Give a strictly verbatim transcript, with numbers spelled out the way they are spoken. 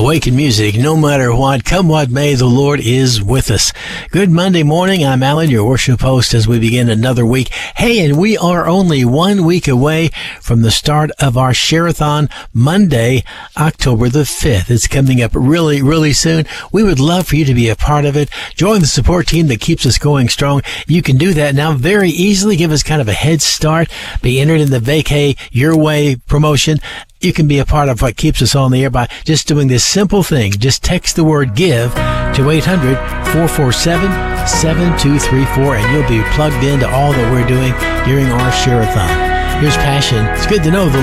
Awaken Music, no matter what, come what may, the Lord is with us. Good Monday morning. I'm Alan, your worship host, as we begin another week. Hey, and we are only one week away from the start of our Share-a-thon, Monday, October the fifth. It's coming up really, really soon. We would love for you to be a part of it. Join the support team that keeps us going strong. You can do that now very easily. Give us kind of a head start. Be entered in the Vacay Your Way promotion. You can be a part of what keeps us on the air by just doing this simple thing. Just text the word GIVE to eight hundred, four four seven, seven two three four, and you'll be plugged into all that we're doing during our Share-a-thon. Here's Passion. It's good to know the